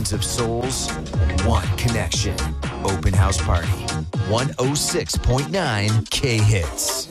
Millions of souls, one connection. Open House Party. 106.9 K-Hits.